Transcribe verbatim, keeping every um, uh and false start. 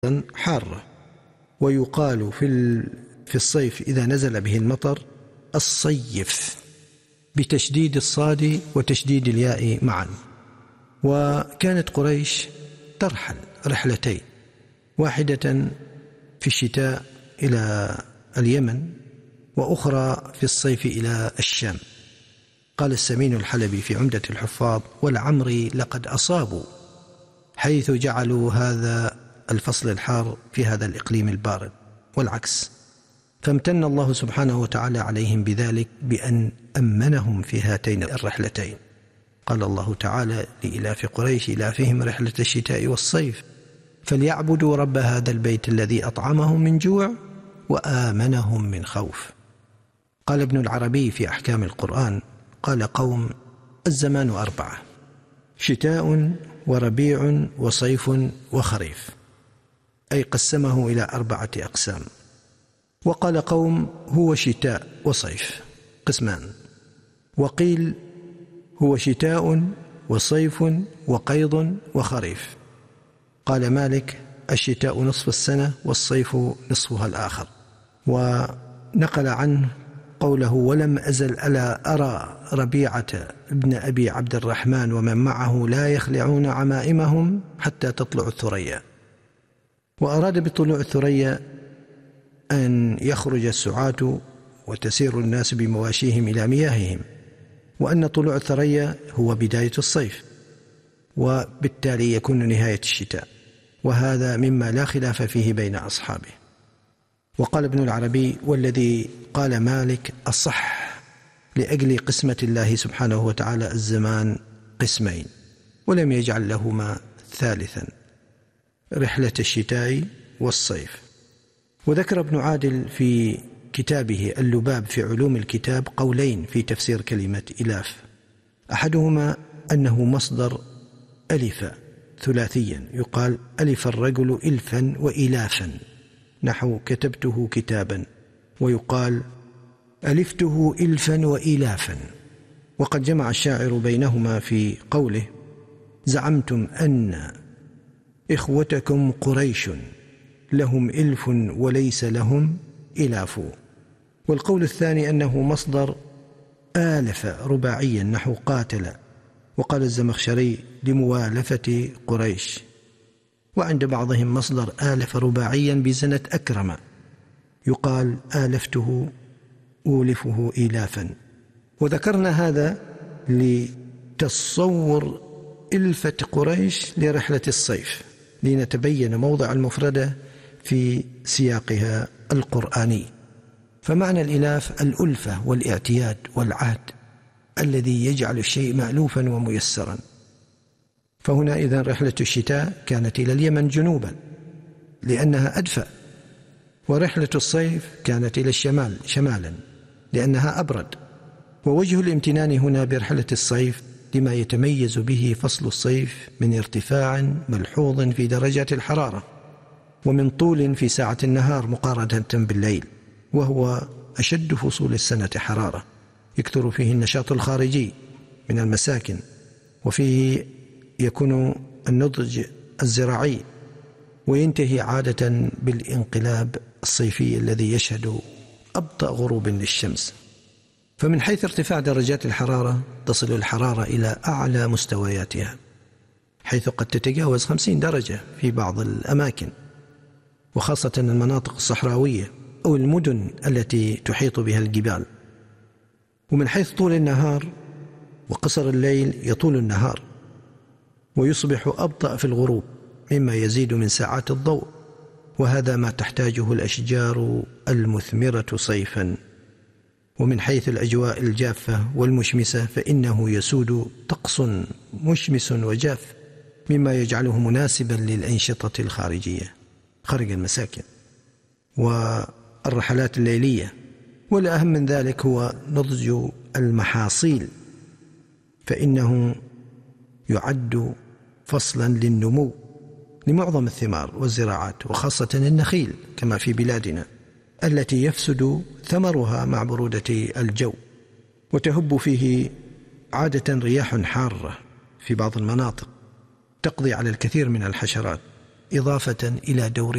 حارة. ويقال في في الصيف إذا نزل به المطر الصيف بتشديد الصاد وتشديد الياء معا. وكانت قريش ترحل رحلتين، واحدة في الشتاء إلى اليمن، وأخرى في الصيف إلى الشام. قال السمين الحلبي في عمدة الحفاظ: والعمر لقد أصابوا حيث جعلوا هذا الفصل الحار في هذا الإقليم البارد، والعكس، فامتن الله سبحانه وتعالى عليهم بذلك بأن أمنهم في هاتين الرحلتين. قال الله تعالى: لإلاف قريش إلافهم رحلة الشتاء والصيف فليعبدوا رب هذا البيت الذي أطعمهم من جوع وآمنهم من خوف. قال ابن العربي في أحكام القرآن: قال قوم: الزمان أربعة: شتاء وربيع وصيف وخريف، أي قسمه إلى أربعة أقسام. وقال قوم: هو شتاء وصيف قسمان. وقيل: هو شتاء وصيف وقيض وخريف. قال مالك: الشتاء نصف السنة والصيف نصفها الآخر. ونقل عنه قوله: ولم أزل ألا أرى ربيعة ابن أبي عبد الرحمن ومن معه لا يخلعون عمائمهم حتى تطلع الثريا. وأراد بطلوع الثريا أن يخرج السعاة وتسير الناس بمواشيهم إلى مياههم، وأن طلوع الثريا هو بداية الصيف، وبالتالي يكون نهاية الشتاء، وهذا مما لا خلاف فيه بين أصحابه. وقال ابن العربي: والذي قال مالك الصح، لأجل قسمة الله سبحانه وتعالى الزمان قسمين ولم يجعل لهما ثالثا، رحلة الشتاء والصيف. وذكر ابن عادل في كتابه اللباب في علوم الكتاب قولين في تفسير كلمة إلاف، أحدهما أنه مصدر ألف ثلاثيا، يقال: ألف الرجل إلفا وإلافا، نحو كتبته كتابا، ويقال: ألفته إلفا وإلافا. وقد جمع الشاعر بينهما في قوله: زعمتم أن إخوتكم قريش لهم إلف وليس لهم إلاف. والقول الثاني أنه مصدر آلف رباعيا، نحو قاتل. وقال الزمخشري: لموالفة قريش. وعند بعضهم مصدر آلف رباعيا بزنة أكرم، يقال: آلفته أولفه إلافا. وذكرنا هذا لتصور إلفة قريش لرحلة الصيف، لنتبين موضع المفردة في سياقها القرآني. فمعنى الإلاف الألفة والاعتياد والعهد الذي يجعل الشيء مألوفا وميسرا. فهنا إذن رحلة الشتاء كانت إلى اليمن جنوبا لأنها أدفأ، ورحلة الصيف كانت إلى الشمال شمالا لأنها أبرد. ووجه الامتنان هنا برحلة الصيف لما يتميز به فصل الصيف من ارتفاع ملحوظ في درجات الحرارة، ومن طول في ساعة النهار مقارنة بالليل، وهو أشد فصول السنة حرارة، يكثر فيه النشاط الخارجي من المساكن، وفيه يكون النضج الزراعي، وينتهي عادة بالانقلاب الصيفي الذي يشهد أبطأ غروب للشمس. فمن حيث ارتفاع درجات الحرارة تصل الحرارة إلى أعلى مستوياتها، حيث قد تتجاوز خمسين درجة في بعض الأماكن، وخاصة المناطق الصحراوية أو المدن التي تحيط بها الجبال. ومن حيث طول النهار وقصر الليل يطول النهار ويصبح أبطأ في الغروب مما يزيد من ساعات الضوء، وهذا ما تحتاجه الأشجار المثمرة صيفا. ومن حيث الأجواء الجافة والمشمسة فإنه يسود طقس مشمس وجاف مما يجعله مناسبا للأنشطة الخارجية خارج المساكن والرحلات الليلية. والأهم من ذلك هو نضج المحاصيل، فإنه يعد فصلا للنمو لمعظم الثمار والزراعات، وخاصة النخيل كما في بلادنا التي يفسد ثمرها مع برودة الجو، وتهب فيه عادة رياح حارة في بعض المناطق تقضي على الكثير من الحشرات إضافة إلى دور